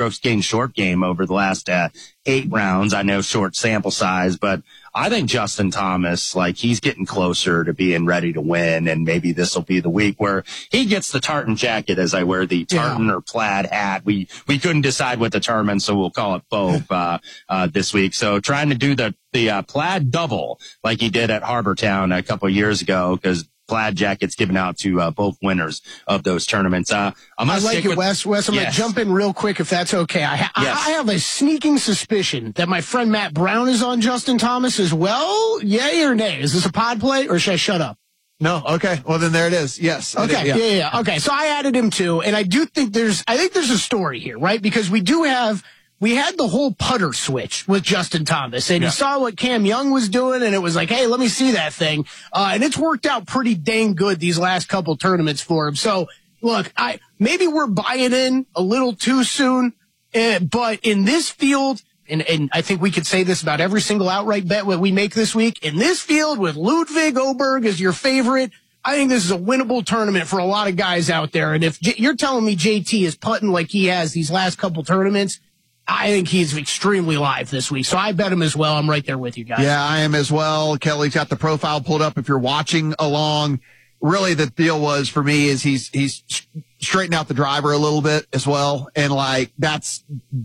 strokes gained short game over the last 8 rounds. I know short sample size, but I think Justin Thomas, like, he's getting closer to being ready to win, and maybe this will be the week where he gets the tartan jacket as I wear the tartan or plaid hat. We couldn't decide what to determine, so we'll call it both this week. So trying to do the plaid double like he did at Harbortown a couple of years ago, because plaid jackets given out to both winners of those tournaments. I like it, Wes. I'm going to jump in real quick if that's okay. I have a sneaking suspicion that my friend Matt Brown is on Justin Thomas as well. Yay or nay? Is this a pod play, or should I shut up? No. Okay. Well, then there it is. Yes. Okay. Yeah. Okay. So I added him too, and I think there's a story here, right? Because we had the whole putter switch with Justin Thomas, and he saw what Cam Young was doing, and it was like, hey, let me see that thing. And it's worked out pretty dang good these last couple tournaments for him. So, look, maybe we're buying in a little too soon, but in this field, and I think we could say this about every single outright bet that we make this week, in this field with Ludwig Oberg as your favorite, I think this is a winnable tournament for a lot of guys out there. And if you're telling me JT is putting like he has these last couple tournaments, I think he's extremely live this week. So I bet him as well. I'm right there with you guys. Yeah, I am as well. Kelly's got the profile pulled up if you're watching along. Really, the deal was for me is he's straightened out the driver a little bit as well. And like, that's,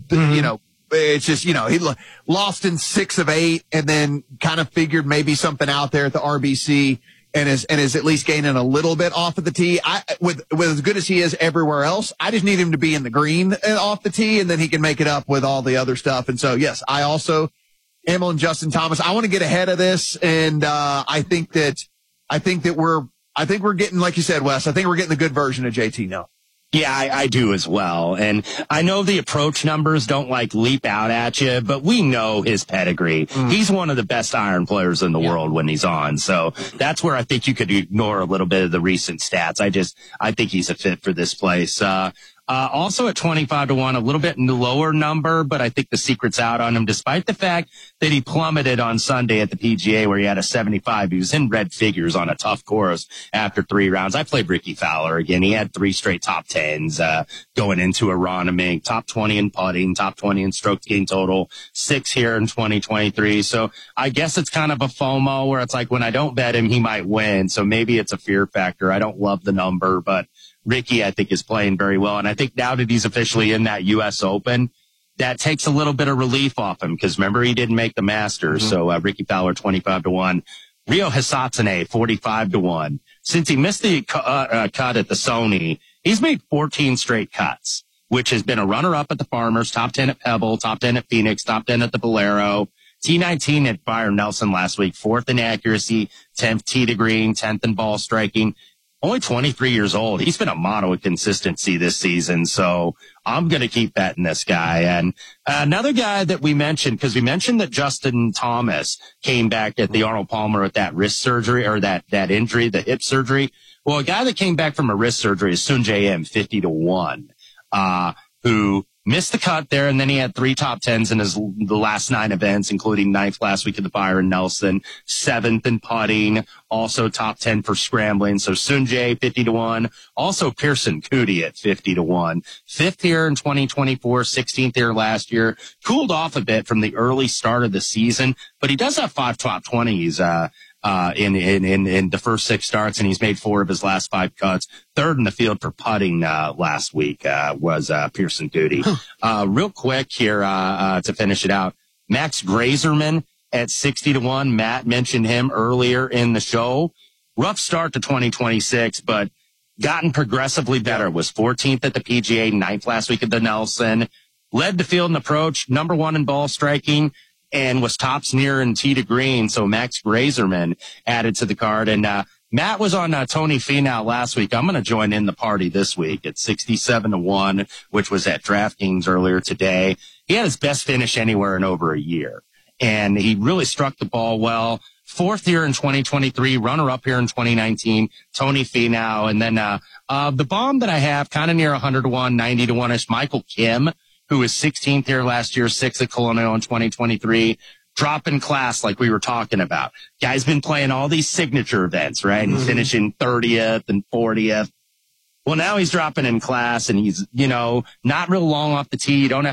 it's just, he lost in 6 of 8 and then kind of figured maybe something out there at the RBC. And is at least gaining a little bit off of the tee. With as good as he is everywhere else, I just need him to be in the green and off the tee, and then he can make it up with all the other stuff. And so, yes, I also am on Justin Thomas. I want to get ahead of this, and I think that we're getting, like you said, Wes. I think we're getting the good version of JT now. Yeah, I do as well. And I know the approach numbers don't leap out at you, but we know his pedigree. He's one of the best iron players in the world when he's on. So that's where I think you could ignore a little bit of the recent stats. I think he's a fit for this place. Also at 25-1, a little bit lower number, but I think the secret's out on him, despite the fact that he plummeted on Sunday at the PGA where he had a 75. He was in red figures on a tough course after 3 rounds. I played Ricky Fowler again. He had 3 straight top 10s, going into Aronimink, top 20 in putting, top 20 in strokes gained total, 6 here in 2023. So I guess it's kind of a FOMO where it's like, when I don't bet him, he might win. So maybe it's a fear factor. I don't love the number, but Ricky, I think, is playing very well. And I think now that he's officially in that U.S. Open, that takes a little bit of relief off him, because remember, he didn't make the Masters. So Ricky Fowler, 25-1. Ryo Hisatsune, 45-1. Since he missed the cut at the Sony, he's made 14 straight cuts, which has been a runner-up at the Farmers, top 10 at Pebble, top 10 at Phoenix, top 10 at the Valero. T19 at Byron Nelson last week, 4th in accuracy, 10th tee to green, 10th in ball striking. Only 23 years old. He's been a model of consistency this season. So I'm going to keep betting this guy. And another guy that we mentioned, because we mentioned that Justin Thomas came back at the Arnold Palmer with that wrist surgery, or that injury, the hip surgery. Well, a guy that came back from a wrist surgery is Sungjae Im, 50-1, who missed the cut there, and then he had 3 top 10s in the last 9 events, including 9th last week at the Byron Nelson, 7th in putting, also top 10 for scrambling. So Sungjae, 50-1. Also Pearson Coody at 50-1. 5th here in 2024, 16th here last year. Cooled off a bit from the early start of the season, but he does have 5 top 20s, in the first 6 starts, and he's made 4 of his last 5 cuts. 3rd in the field for putting, last week, was, Pearson Coody. Real quick here, to finish it out. Max Grazerman at 60-1. Matt mentioned him earlier in the show. Rough start to 2026, but gotten progressively better. Was 14th at the PGA, 9th last week at the Nelson. Led the field in approach, number 1 in ball striking, and was tops near in tee to green. So Max Grazerman added to the card. And Matt was on Tony Finau last week. I'm going to join in the party this week at 67-1, which was at DraftKings earlier today. He had his best finish anywhere in over a year, and he really struck the ball well. 4th here in 2023, runner-up here in 2019, Tony Finau. And then the bomb that I have kind of near 100-1, 90-1-ish, Michael Kim, who was 16th here last year, 6th at Colonial in 2023, dropping class like we were talking about. Guy's been playing all these signature events, right? And finishing 30th and 40th. Well, now he's dropping in class, and he's, not real long off the tee. You don't have